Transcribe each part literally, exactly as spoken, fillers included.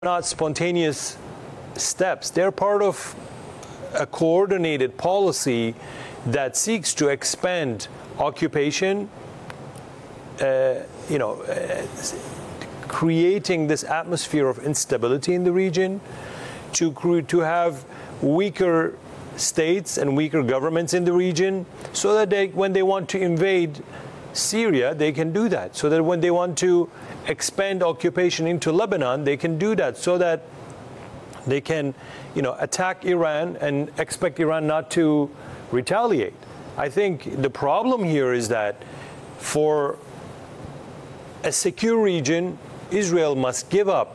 not spontaneous steps. They're part of a coordinated policy that seeks to expand occupation, uh, you know, uh, creating this atmosphere of instability in the region, to, to have weaker states and weaker governments in the region, so that they, when they want to invade Syria, they can do that. So that when they want to expand occupation into Lebanon, they can do that, so that they can, you know, attack Iran and expect Iran not to retaliate. I think the problem here is that for a secure region, Israel must give up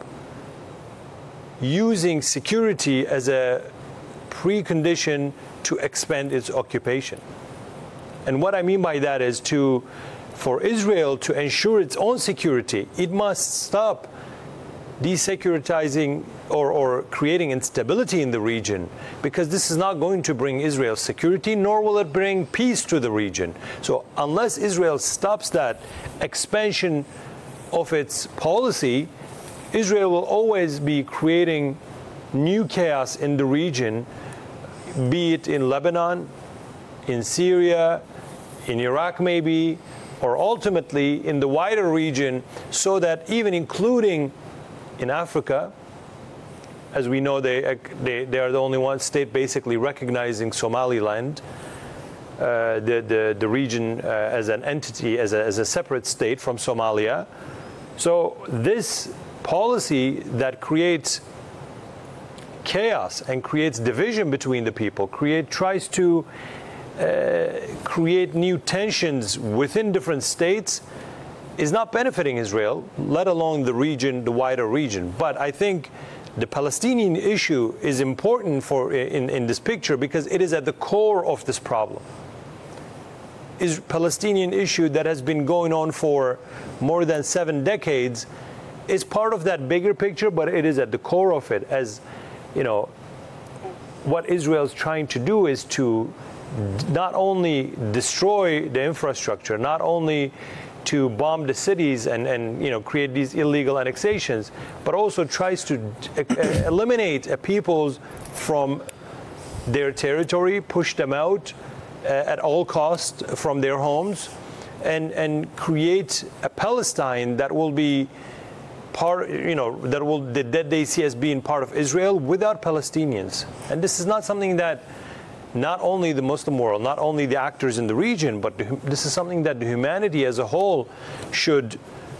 using security as a precondition to expand its occupation. And what I mean by that is to, for Israel to ensure its own security, it must stop desecuritizing or, or creating instability in the region, because this is not going to bring Israel security, nor will it bring peace to the region. So unless Israel stops that expansion of its policy, Israel will always be creating new chaos in the region, be it in Lebanon, in Syria, in Iraq maybe, or ultimately in the wider region, so that even including in Africa, as we know, they, they, they are the only one state basically recognizing Somaliland, uh, the, the, the region uh, as an entity, as a, as a separate state from Somalia. So this policy that creates chaos and creates division between the people, create, tries to uh, create new tensions within different states, is not benefiting Israel, let alone the region, the wider region. But I think the Palestinian issue is important for in, in this picture, because it is at the core of this problem. Is Palestinian issue that has been going on for more than seven decades is part of that bigger picture, but it is at the core of it. As you know, what Israel is trying to do is to not only destroy the infrastructure, not only to bomb the cities and, and you know, create these illegal annexations, but also tries to eliminate a peoples from their territory, push them out uh, at all costs from their homes, and, and create a Palestine that will be part, you know, that will, that they see as being part of Israel without Palestinians. And this is not something that not only the Muslim world, not only the actors in the region, but this is something that the humanity as a whole should,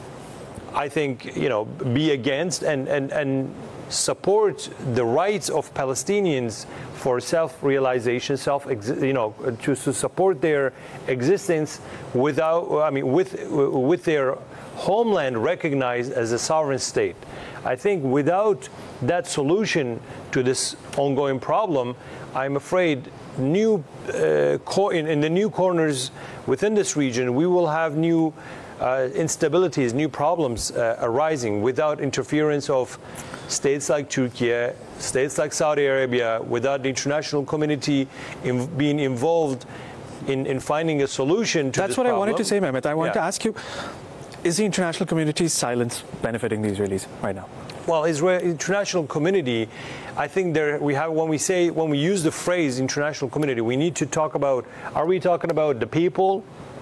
I think, you know, be against and, and, and support the rights of Palestinians for self-realization, self, you know, to, to support their existence without, I mean, with, with their homeland recognized as a sovereign state. I think without that solution to this ongoing problem, I'm afraid new uh, in, in the new corners within this region, we will have new uh, instabilities, new problems uh, arising without interference of states like Turkey, states like Saudi Arabia, without the international community in, being involved in, in finding a solution to That's this what problem. I wanted to say, Mehmet. I wanted yeah. to ask you, is the international community's silence benefiting the Israelis right now? Well, Israel international community, I think there we have, when we say, when we use the phrase international community, we need to talk about, are we talking about the people?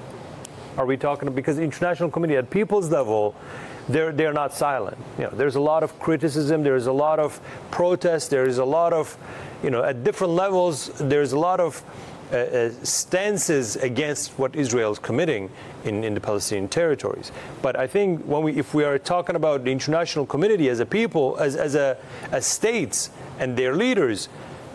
Are we talking, because the international community at people's level, they're, they're not silent. You know, there's a lot of criticism, there's a lot of protest, there's a lot of, you know, at different levels, there's a lot of Uh, uh, stances against what Israel is committing in, in the Palestinian territories. But I think when we, if we are talking about the international community as a people, as, as, a, as states and their leaders,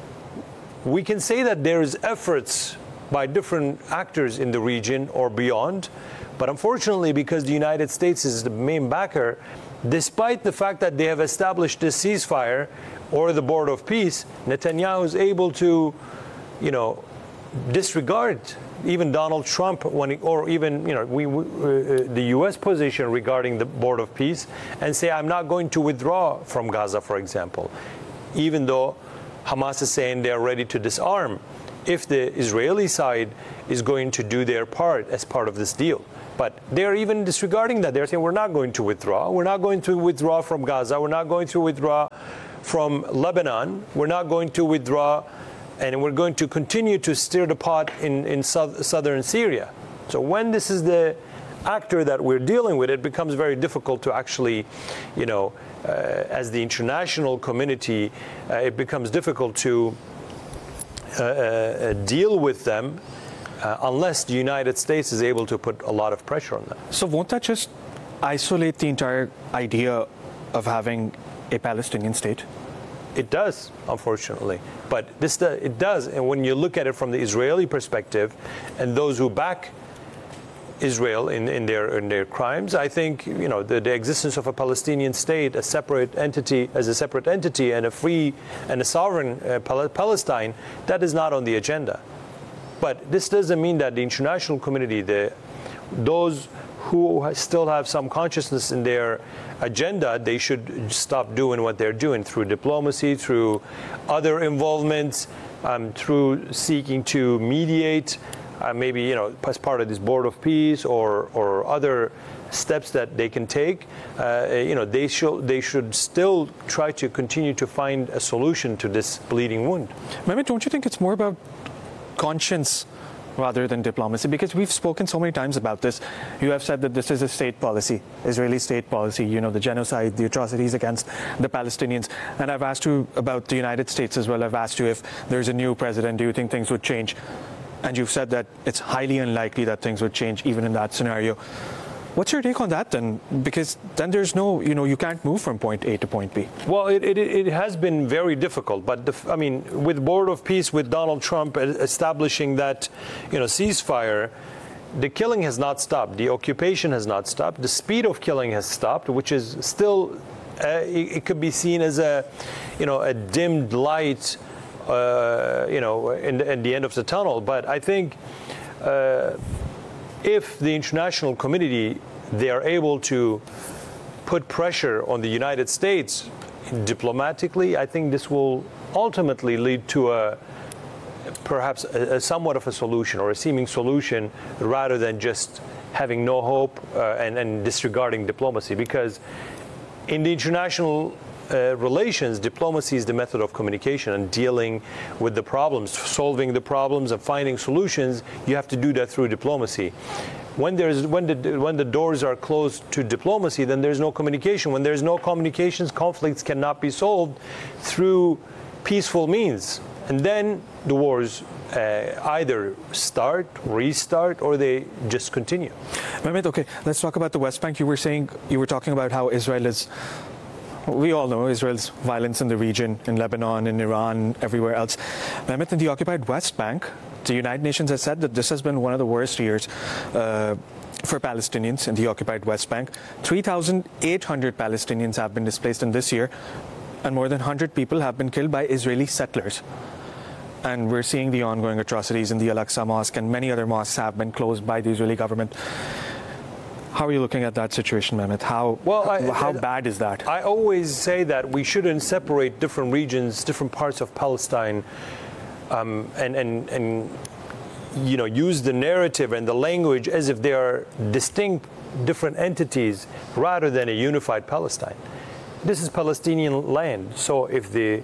we can say that there is efforts by different actors in the region or beyond. But unfortunately, because the United States is the main backer, despite the fact that they have established this ceasefire or the Board of Peace, Netanyahu is able to, you know, disregard even Donald Trump when he, or even you know we, we uh, the U S position regarding the Board of Peace, and say, I'm not going to withdraw from Gaza, for example, even though Hamas is saying they are ready to disarm if the Israeli side is going to do their part as part of this deal. But they're even disregarding that. They're saying we're not going to withdraw. We're not going to withdraw from Gaza. We're not going to withdraw from Lebanon. We're not going to withdraw, and we're going to continue to stir the pot in, in south, southern Syria. So when this is the actor that we're dealing with, it becomes very difficult to actually, you know, uh, as the international community, uh, it becomes difficult to uh, uh, deal with them uh, unless the United States is able to put a lot of pressure on them. So won't that just isolate the entire idea of having a Palestinian state? It does, unfortunately. But this it does. And when you look at it from the Israeli perspective and those who back Israel in, in their in their crimes, I think, you know, the, the existence of a Palestinian state, a separate entity, as a separate entity, and a free and a sovereign uh, Pal- Palestine, that is not on the agenda. But this doesn't mean that the international community, the those who still have some consciousness in their agenda, they should stop doing what they're doing through diplomacy, through other involvements, um, through seeking to mediate. Uh, maybe, you know, as part of this board of peace or or other steps that they can take, uh, you know, they should they should still try to continue to find a solution to this bleeding wound. Mehmet, don't you think it's more about conscience rather than diplomacy? Because we've spoken so many times about this. You have said that this is a state policy, Israeli state policy, you know, the genocide, the atrocities against the Palestinians. And I've asked you about the United States as well. I've asked you if there's a new president, do you think things would change? And you've said that it's highly unlikely that things would change even in that scenario. What's your take on that then? Because then there's no, you know, you can't move from point A to point B. Well, it, it, it has been very difficult. But, the, I mean, with Board of Peace, with Donald Trump establishing that, you know, ceasefire, the killing has not stopped. The occupation has not stopped. The speed of killing has stopped, which is still, uh, it, it could be seen as a, you know, a dimmed light, uh, you know, in the, in the end of the tunnel. But I think uh, if the international community, they are able to put pressure on the United States diplomatically, I think this will ultimately lead to a perhaps a, a somewhat of a solution or a seeming solution rather than just having no hope uh, and, and disregarding diplomacy. Because in the international uh, relations, diplomacy is the method of communication and dealing with the problems, solving the problems and finding solutions. You have to do that through diplomacy. When there's when the when the doors are closed to diplomacy, then there's no communication. When there's no communications, conflicts cannot be solved through peaceful means. And then the wars uh, either start, restart, or they just continue. Mehmet, okay, let's talk about the West Bank. You were saying, you were talking about how Israel is, we all know Israel's violence in the region, in Lebanon, in Iran, everywhere else. Mehmet, in the occupied West Bank, the United Nations has said that this has been one of the worst years uh, for Palestinians in the occupied West Bank. three thousand eight hundred Palestinians have been displaced in this year, and more than one hundred people have been killed by Israeli settlers. And we're seeing the ongoing atrocities in the Al-Aqsa Mosque, and many other mosques have been closed by the Israeli government. How are you looking at that situation, Mehmet? How, well, I, how I, bad is that? I always say that we shouldn't separate different regions, different parts of Palestine, um, and, and, and you know, use the narrative and the language as if they are distinct, different entities rather than a unified Palestine. This is Palestinian land. So if the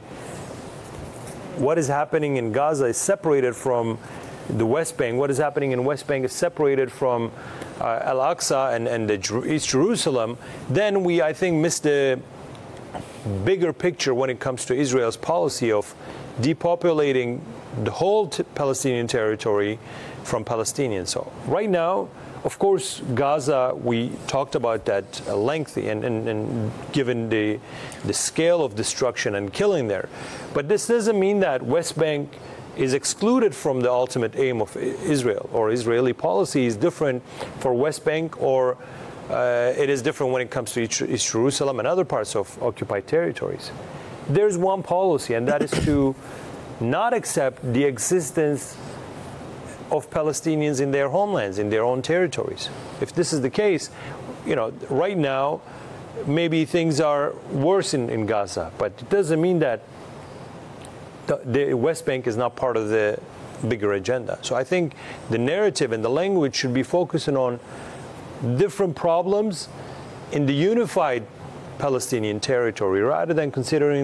what is happening in Gaza is separated from the West Bank, what is happening in West Bank is separated from uh, Al-Aqsa and, and the East Jerusalem, then we, I think, miss the bigger picture when it comes to Israel's policy of depopulating the whole t- Palestinian territory from Palestinians. So right now, of course, Gaza, we talked about that uh, lengthy and, and, and given the, the scale of destruction and killing there. But this doesn't mean that West Bank is excluded from the ultimate aim of Israel, or Israeli policy is different for West Bank, or uh, it is different when it comes to East Jerusalem and other parts of occupied territories. There's one policy, and that is to not accept the existence of Palestinians in their homelands, in their own territories. If this is the case, you know, right now, maybe things are worse in, in Gaza, but it doesn't mean that the, the West Bank is not part of the bigger agenda. So I think the narrative and the language should be focusing on different problems in the unified Palestinian territory rather than considering